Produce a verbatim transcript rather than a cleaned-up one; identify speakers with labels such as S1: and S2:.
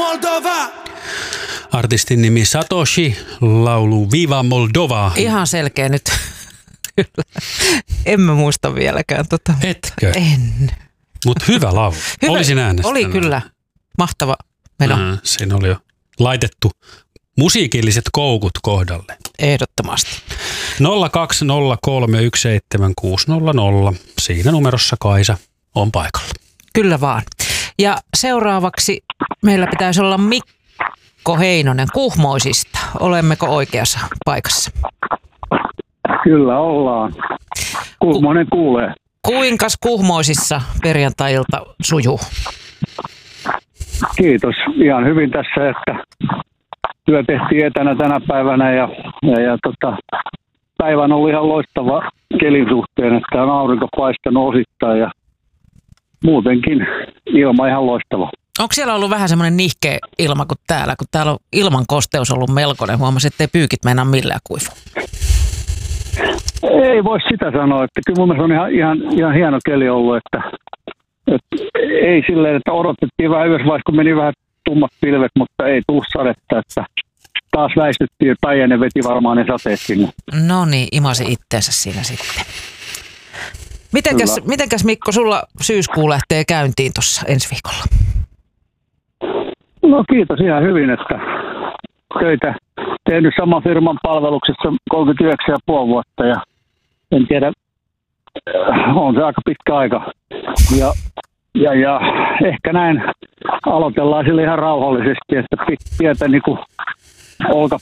S1: Moldova!
S2: Artistin nimi Satoshi, laulu Viva Moldova.
S3: Ihan selkeä nyt. En mä muista vieläkään. Tota.
S2: Etkö?
S3: En.
S2: Mutta hyvä laulu.
S3: Hyvä.
S2: Olisin äänestänyt.
S3: Oli kyllä. Mahtava meno.
S2: Mm, siinä oli jo laitettu musiikilliset koukut kohdalle.
S3: Ehdottomasti.
S2: nolla kaksi nolla kolme yksi seitsemän kuusi nolla nolla. Siinä numerossa Kaisa on paikalla.
S3: Kyllä vaan. Ja seuraavaksi meillä pitäisi olla Mikko Heinonen Kuhmoisista. Olemmeko oikeassa paikassa?
S4: Kyllä ollaan. Kuhmoinen kuulee.
S3: Kuinkas Kuhmoisissa perjantai-ilta sujuu?
S4: Kiitos. Ihan hyvin tässä, että työ tehtiin etänä tänä päivänä ja, ja, ja tota, päivä on ollut ihan loistava kelin suhteen, että on aurinko paistanut osittain ja muutenkin ilma ihan loistava.
S3: Onko siellä ollut vähän semmoinen nihkeä ilma kuin täällä, kun täällä on ilman kosteus ollut melkoinen. Huomasin, ettei pyykit meinaa millään kuivu.
S4: Ei voi sitä sanoa, että kyllä mun mielestä on ihan, ihan, ihan hieno keli ollut, että, että ei silleen, että odotettiin vähän yhdessä vaiheessa, kun meni vähän tummat pilvet, mutta ei tullut sadetta, että taas väistyttiin, että Päijänne veti varmaan ne sateet sinne.
S3: No niin, imasi itteensä siinä sitten. Mitenkäs, mitenkäs Mikko, sulla syyskuu lähtee käyntiin tuossa ensi viikolla?
S4: No kiitos ihan hyvin, että töitä tehnyt saman firman palveluksessa kolmekymmentäyhdeksän pilkku viisi vuotta ja en tiedä, on se aika pitkä aika. Ja, ja, ja ehkä näin aloitellaan sille ihan rauhallisesti, että pientä niin kuin olka,